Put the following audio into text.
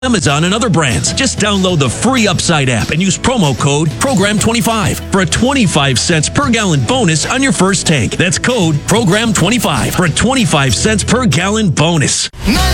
Amazon and other brands. Just download the free Upside app and use promo code PROGRAM25 for a 25 cents per gallon bonus on your first tank. That's code PROGRAM25 for a 25 cents per gallon bonus.